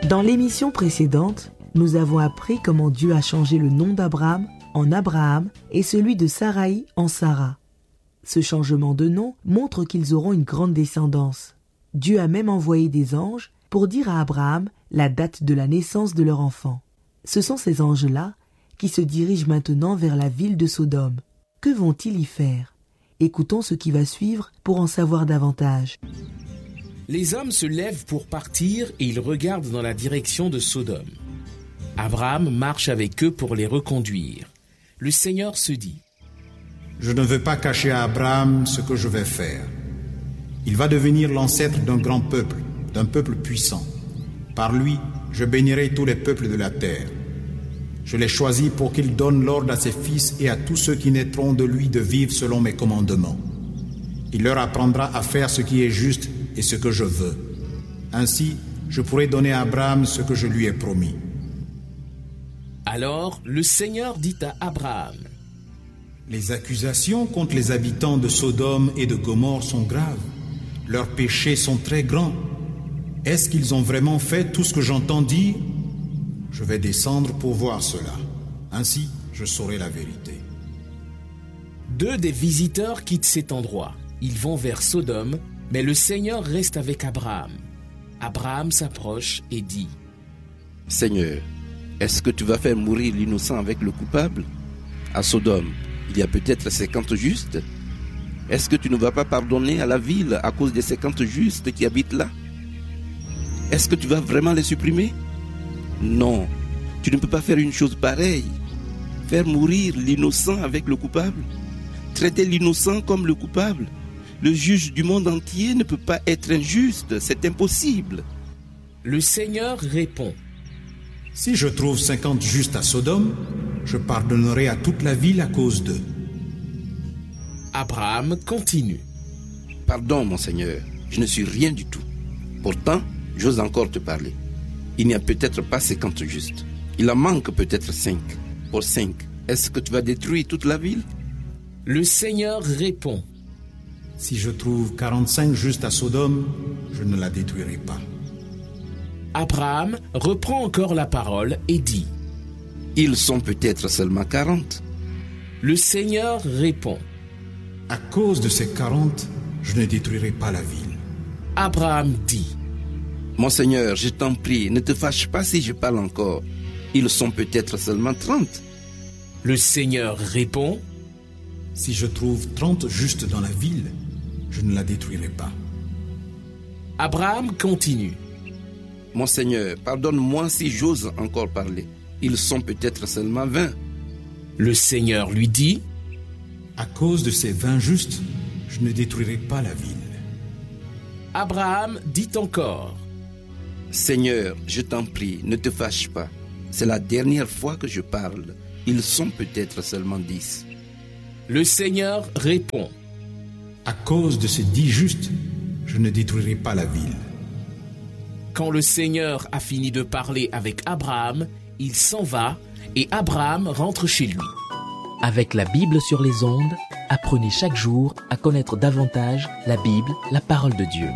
Dans l'émission précédente, nous avons appris comment Dieu a changé le nom d'Abraham en Abraham et celui de Saraï en Sarah. Ce changement de nom montre qu'ils auront une grande descendance. Dieu a même envoyé des anges pour dire à Abraham la date de la naissance de leur enfant. Ce sont ces anges-là qui se dirigent maintenant vers la ville de Sodome. Que vont-ils y faire? Écoutons ce qui va suivre pour en savoir davantage. Les hommes se lèvent pour partir et ils regardent dans la direction de Sodome. Abraham marche avec eux pour les reconduire. Le Seigneur se dit: Je ne veux pas cacher à Abraham ce que je vais faire. Il va devenir l'ancêtre d'un grand peuple, d'un peuple puissant. Par lui, je bénirai tous les peuples de la terre. Je l'ai choisi pour qu'il donne l'ordre à ses fils et à tous ceux qui naîtront de lui de vivre selon mes commandements. Il leur apprendra à faire ce qui est juste et ce que je veux. Ainsi, je pourrai donner à Abraham ce que je lui ai promis. Alors le Seigneur dit à Abraham: Les accusations contre les habitants de Sodome et de Gomorrhe sont graves. Leurs péchés sont très grands. Est-ce qu'ils ont vraiment fait tout ce que j'entends dire? Je vais descendre pour voir cela. Ainsi, je saurai la vérité. 2 des visiteurs quittent cet endroit. Ils vont vers Sodome, mais le Seigneur reste avec Abraham. Abraham s'approche et dit: Seigneur, est-ce que tu vas faire mourir l'innocent avec le coupable? À Sodome, il y a peut-être 50 justes. Est-ce que tu ne vas pas pardonner à la ville à cause des 50 justes qui habitent là? Est-ce que tu vas vraiment les supprimer? Non, tu ne peux pas faire une chose pareille. Faire mourir l'innocent avec le coupable. Traiter l'innocent comme le coupable. Le juge du monde entier ne peut pas être injuste, c'est impossible. Le Seigneur répond: Si je trouve 50 justes à Sodome, je pardonnerai à toute la ville à cause d'eux. Abraham continue: Pardon, mon Seigneur, je ne suis rien du tout. Pourtant, j'ose encore te parler. Il n'y a peut-être pas 50 justes. Il en manque peut-être 5. Pour 5, est-ce que tu vas détruire toute la ville? Le Seigneur répond: Si je trouve 45 justes à Sodome, je ne la détruirai pas. Abraham reprend encore la parole et dit: Ils sont peut-être seulement 40. Le Seigneur répond: À cause de ces 40, je ne détruirai pas la ville. Abraham dit: Mon Seigneur, je t'en prie, ne te fâche pas si je parle encore. Ils sont peut-être seulement 30. Le Seigneur répond: Si je trouve 30 justes dans la ville, je ne la détruirai pas. Abraham continue: Mon Seigneur, pardonne-moi si j'ose encore parler. Ils sont peut-être seulement 20. Le Seigneur lui dit: À cause de ces 20 justes, je ne détruirai pas la ville. Abraham dit encore: Seigneur, je t'en prie, ne te fâche pas. C'est la dernière fois que je parle. Ils sont peut-être seulement 10. Le Seigneur répond: À cause de ces 10 justes, je ne détruirai pas la ville. Quand le Seigneur a fini de parler avec Abraham, il s'en va et Abraham rentre chez lui. Avec la Bible sur les ondes, apprenez chaque jour à connaître davantage la Bible, la parole de Dieu.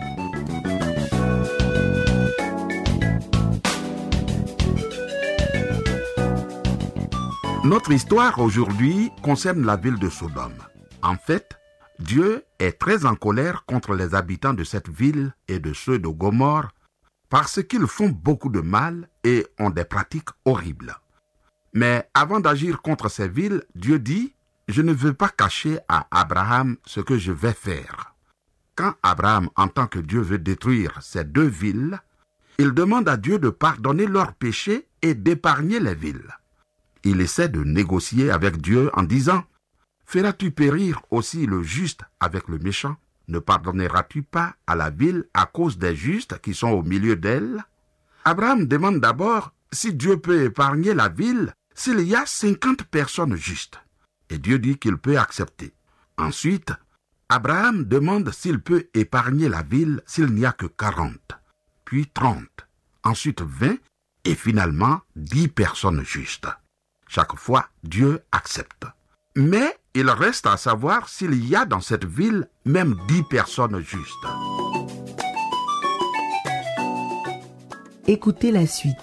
Notre histoire aujourd'hui concerne la ville de Sodome. En fait, Dieu est très en colère contre les habitants de cette ville et de ceux de Gomorrhe parce qu'ils font beaucoup de mal et ont des pratiques horribles. Mais avant d'agir contre ces villes, Dieu dit: Je ne veux pas cacher à Abraham ce que je vais faire. Quand Abraham entend que Dieu veut détruire ces 2 villes, il demande à Dieu de pardonner leurs péchés et d'épargner les villes. Il essaie de négocier avec Dieu en disant: Feras-tu périr aussi le juste avec le méchant? Ne pardonneras-tu pas à la ville à cause des justes qui sont au milieu d'elle? Abraham demande d'abord si Dieu peut épargner la ville s'il y a 50 personnes justes. Et Dieu dit qu'il peut accepter. Ensuite, Abraham demande s'il peut épargner la ville s'il n'y a que 40, puis 30, ensuite 20 et finalement 10 personnes justes. Chaque fois, Dieu accepte. Mais il reste à savoir s'il y a dans cette ville même 10 personnes justes. Écoutez la suite.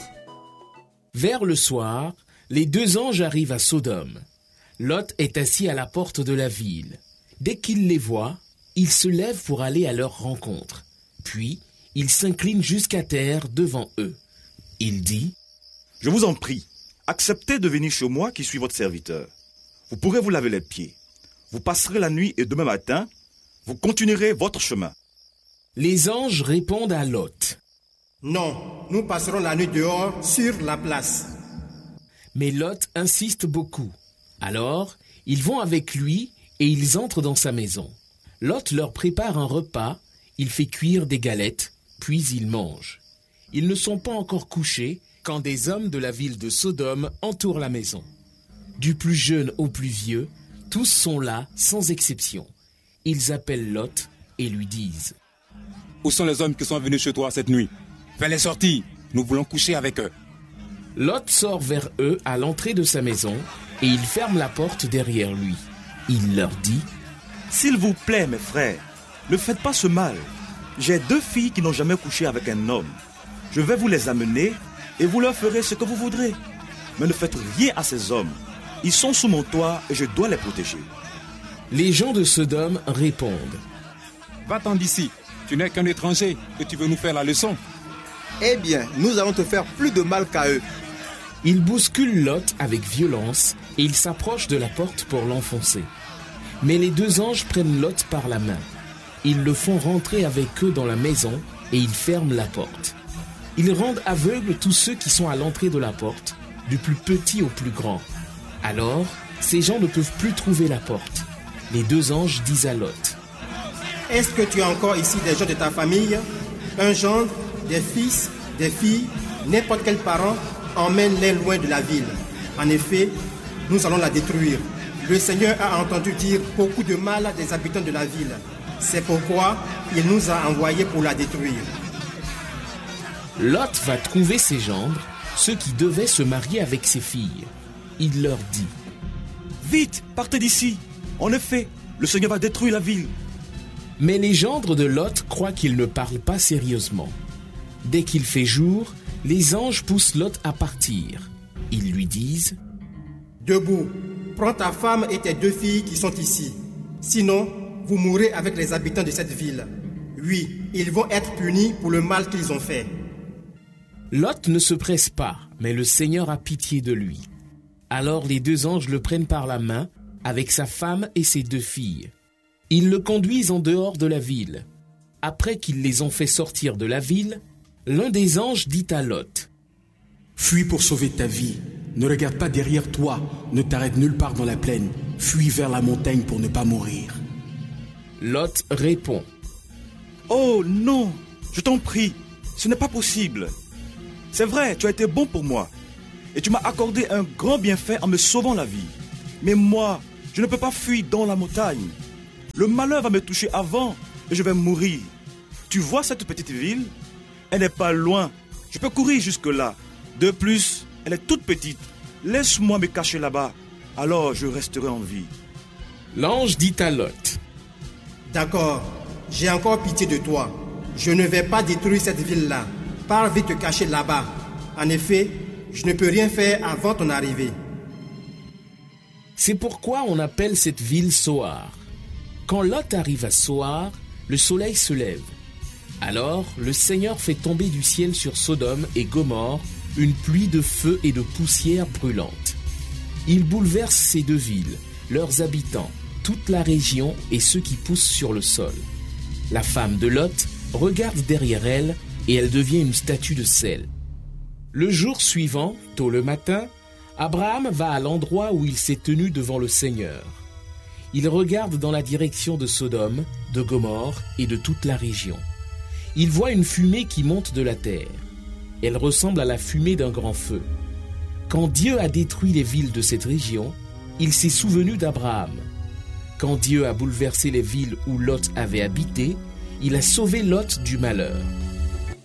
Vers le soir, les deux anges arrivent à Sodome. Lot est assis à la porte de la ville. Dès qu'il les voit, il se lève pour aller à leur rencontre. Puis, il s'incline jusqu'à terre devant eux. Il dit : Je vous en prie, acceptez de venir chez moi qui suis votre serviteur. Vous pourrez vous laver les pieds. Vous passerez la nuit et demain matin, vous continuerez votre chemin. Les anges répondent à Lot. Non, nous passerons la nuit dehors sur la place. Mais Lot insiste beaucoup. Alors, ils vont avec lui et ils entrent dans sa maison. Lot leur prépare un repas, il fait cuire des galettes, puis ils mangent. Ils ne sont pas encore couchés quand des hommes de la ville de Sodome entourent la maison. Du plus jeune au plus vieux, tous sont là sans exception. Ils appellent Lot et lui disent : Où sont les hommes qui sont venus chez toi cette nuit ? Fais-les sortir, nous voulons coucher avec eux. Lot sort vers eux à l'entrée de sa maison et il ferme la porte derrière lui. Il leur dit : S'il vous plaît, mes frères, ne faites pas ce mal. J'ai 2 filles qui n'ont jamais couché avec un homme. Je vais vous les amener et vous leur ferez ce que vous voudrez. Mais ne faites rien à ces hommes. Ils sont sous mon toit et je dois les protéger. Les gens de Sodome répondent : Va-t'en d'ici, tu n'es qu'un étranger et tu veux nous faire la leçon. Eh bien, nous allons te faire plus de mal qu'à eux. Ils bousculent Lot avec violence et ils s'approchent de la porte pour l'enfoncer. Mais les 2 anges prennent Lot par la main. Ils le font rentrer avec eux dans la maison et ils ferment la porte. Ils rendent aveugles tous ceux qui sont à l'entrée de la porte, du plus petit au plus grand. Alors, ces gens ne peuvent plus trouver la porte. Les 2 anges disent à Lot : Est-ce que tu as encore ici des gens de ta famille, un gendre, des fils, des filles, n'importe quel parent, emmène-les loin de la ville. En effet, nous allons la détruire. Le Seigneur a entendu dire beaucoup de mal des habitants de la ville. C'est pourquoi il nous a envoyés pour la détruire. Lot va trouver ses gendres, ceux qui devaient se marier avec ses filles. Il leur dit : Vite, partez d'ici. En effet, le Seigneur va détruire la ville. Mais les gendres de Lot croient qu'il ne parle pas sérieusement. Dès qu'il fait jour, les anges poussent Lot à partir. Ils lui disent : Debout, prends ta femme et tes 2 filles qui sont ici. Sinon, vous mourrez avec les habitants de cette ville. Oui, ils vont être punis pour le mal qu'ils ont fait. Lot ne se presse pas, mais le Seigneur a pitié de lui. Alors les 2 anges le prennent par la main, avec sa femme et ses 2 filles. Ils le conduisent en dehors de la ville. Après qu'ils les ont fait sortir de la ville, l'un des anges dit à Lot : Fuis pour sauver ta vie. Ne regarde pas derrière toi. Ne t'arrête nulle part dans la plaine. Fuis vers la montagne pour ne pas mourir. Lot répond : Oh non, je t'en prie, ce n'est pas possible. C'est vrai, tu as été bon pour moi. Et tu m'as accordé un grand bienfait en me sauvant la vie. Mais moi, je ne peux pas fuir dans la montagne. Le malheur va me toucher avant et je vais mourir. Tu vois cette petite ville ? Elle n'est pas loin. Je peux courir jusque-là. De plus, elle est toute petite. Laisse-moi me cacher là-bas. Alors je resterai en vie. L'ange dit à Lot : D'accord, j'ai encore pitié de toi. Je ne vais pas détruire cette ville-là. Pars vite te cacher là-bas. En effet, je ne peux rien faire avant ton arrivée. C'est pourquoi on appelle cette ville Soar. Quand Lot arrive à Soar, le soleil se lève. Alors le Seigneur fait tomber du ciel sur Sodome et Gomorrhe une pluie de feu et de poussière brûlante. Il bouleverse ces 2 villes, leurs habitants, toute la région et ceux qui poussent sur le sol. La femme de Lot regarde derrière elle et elle devient une statue de sel. Le jour suivant, tôt le matin, Abraham va à l'endroit où il s'est tenu devant le Seigneur. Il regarde dans la direction de Sodome, de Gomorrhe et de toute la région. Il voit une fumée qui monte de la terre. Elle ressemble à la fumée d'un grand feu. Quand Dieu a détruit les villes de cette région, il s'est souvenu d'Abraham. Quand Dieu a bouleversé les villes où Lot avait habité, il a sauvé Lot du malheur.